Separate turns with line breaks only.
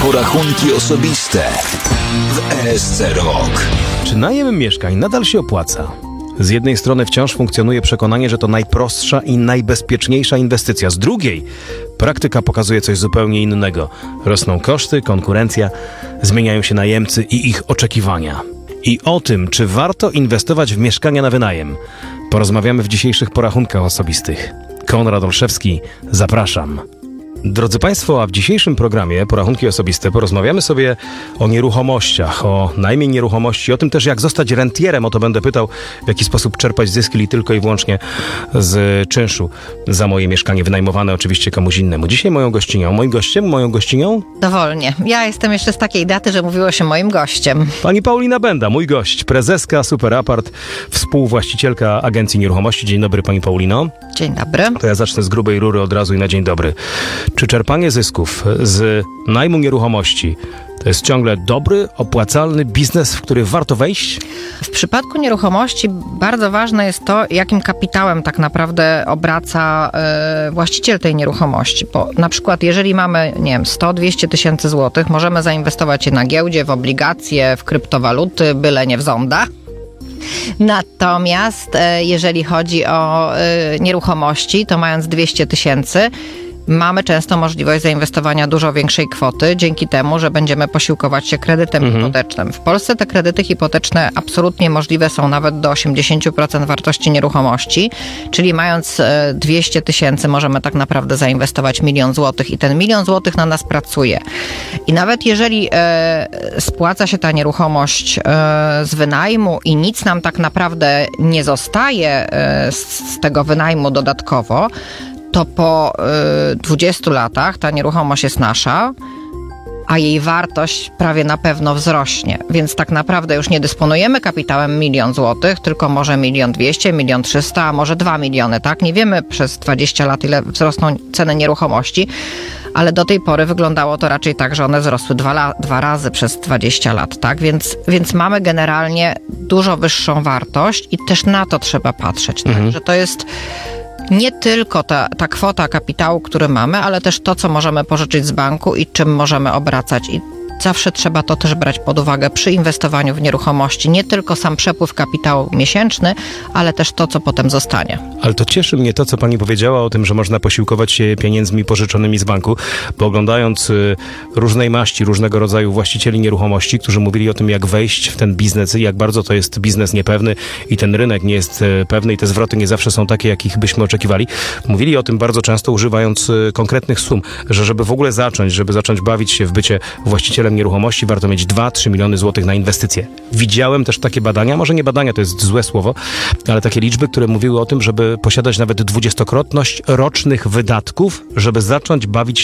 porachunki osobiste w ESC Rok.
Czy najem mieszkań nadal się opłaca? Z jednej strony wciąż funkcjonuje przekonanie, że to najprostsza i najbezpieczniejsza inwestycja. Z drugiej praktyka pokazuje coś zupełnie innego. Rosną koszty, konkurencja, zmieniają się najemcy i ich oczekiwania. I o tym, czy warto inwestować w mieszkania na wynajem, porozmawiamy w dzisiejszych porachunkach osobistych. Konrad Olszewski, zapraszam. Drodzy Państwo, a w dzisiejszym programie Porachunki Osobiste porozmawiamy sobie o nieruchomościach, o najmie nieruchomości, o tym też, jak zostać rentierem. O to będę pytał, w jaki sposób czerpać zyski tylko i wyłącznie z czynszu za moje mieszkanie wynajmowane oczywiście komuś innemu. Dzisiaj moją gościnią?
Dowolnie. Ja jestem jeszcze z takiej daty, że mówiło się moim gościem.
Pani Paulina Benda, mój gość, prezeska Super Apart, współwłaścicielka agencji nieruchomości. Dzień dobry, Pani Paulino.
Dzień dobry.
To ja zacznę z grubej rury od razu i na dzień dobry. Czy czerpanie zysków z najmu nieruchomości to jest ciągle dobry, opłacalny biznes, w który warto wejść?
W przypadku nieruchomości bardzo ważne jest to, jakim kapitałem tak naprawdę obraca właściciel tej nieruchomości. Bo na przykład jeżeli mamy, 100-200 tysięcy złotych, możemy zainwestować je na giełdzie, w obligacje, w kryptowaluty, byle nie w zonda. Natomiast jeżeli chodzi o nieruchomości, to mając 200 tysięcy, mamy często możliwość zainwestowania dużo większej kwoty, dzięki temu, że będziemy posiłkować się kredytem hipotecznym. W Polsce te kredyty hipoteczne absolutnie możliwe są nawet do 80% wartości nieruchomości, czyli mając 200 tysięcy możemy tak naprawdę zainwestować 1 000 000 złotych i ten 1 000 000 złotych na nas pracuje. I nawet jeżeli spłaca się ta nieruchomość z wynajmu i nic nam tak naprawdę nie zostaje z tego wynajmu dodatkowo, to po 20 latach ta nieruchomość jest nasza, a jej wartość prawie na pewno wzrośnie. Więc tak naprawdę już nie dysponujemy kapitałem 1 000 000 złotych, tylko może 1 200 000, 1 300 000, a może 2 miliony, tak? Nie wiemy przez 20 lat, ile wzrosną ceny nieruchomości, ale do tej pory wyglądało to raczej tak, że one wzrosły dwa razy przez 20 lat, tak? Więc mamy generalnie dużo wyższą wartość i też na to trzeba patrzeć, tak? Że to jest nie tylko ta kwota kapitału, który mamy, ale też to, co możemy pożyczyć z banku i czym możemy obracać. I zawsze trzeba to też brać pod uwagę przy inwestowaniu w nieruchomości. Nie tylko sam przepływ kapitału miesięczny, ale też to, co potem zostanie.
Ale to cieszy mnie to, co pani powiedziała o tym, że można posiłkować się pieniędzmi pożyczonymi z banku, bo oglądając różnej maści, różnego rodzaju właścicieli nieruchomości, którzy mówili o tym, jak wejść w ten biznes i jak bardzo to jest biznes niepewny i ten rynek nie jest pewny i te zwroty nie zawsze są takie, jakich byśmy oczekiwali. Mówili o tym bardzo często, używając konkretnych sum, że żeby w ogóle żeby zacząć bawić się w bycie właścicielem nieruchomości, warto mieć 2-3 miliony złotych na inwestycje. Widziałem też takie badania, może nie badania, to jest złe słowo, ale takie liczby, które mówiły o tym, żeby posiadać nawet 20-krotność rocznych wydatków, żeby zacząć bawić